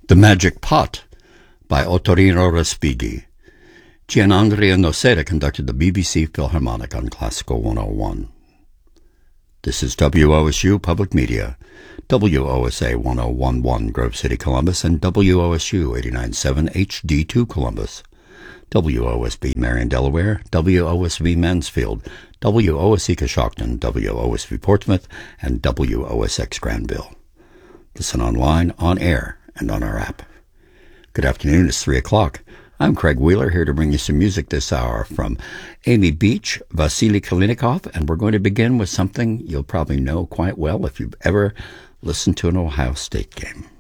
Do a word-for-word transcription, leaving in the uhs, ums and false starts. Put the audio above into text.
The Magic Pot by Ottorino Respighi. Gianandrea Noceda conducted the B B C Philharmonic on Classical one oh one. This is W O S U Public Media, W O S A one oh one point one Grove City, Columbus, and W O S U eighty-nine point seven H D two Columbus, W O S B Marion, Delaware, W O S V Mansfield, W O S E Coshocton, W O S V Portsmouth, and W O S X Granville. Listen online, on air, and on our app. Good afternoon, it's three o'clock. I'm Craig Wheeler, here to bring you some music this hour from Amy Beach, Vasily Kalinikov, and we're going to begin with something you'll probably know quite well if you've ever listened to an Ohio State game.